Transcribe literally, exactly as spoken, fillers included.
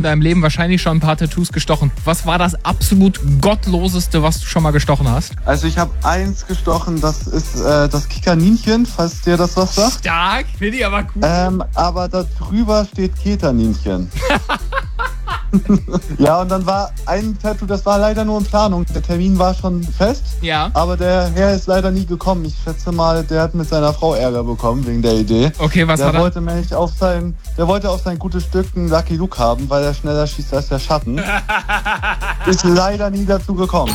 deinem Leben wahrscheinlich schon ein paar Tattoos gestochen. Was war das absolut gottloseste, was du schon mal gestochen hast? Also ich habe eins gestochen, das ist äh, das Kikaninchen, falls dir das was sagt. Stark, finde ich aber cool. Ähm, aber da drüber steht Ketaninchen. Ja, und dann war ein Tattoo, das war leider nur in Planung. Der Termin war schon fest, Ja. aber der Herr ist leider nie gekommen. Ich schätze mal, der hat mit seiner Frau Ärger bekommen wegen der Idee. Okay, was der hat er? wollte nämlich auf sein, der wollte auf sein gutes Stück einen Lucky Luke haben, weil er schneller schießt als der Schatten. Ist leider nie dazu gekommen.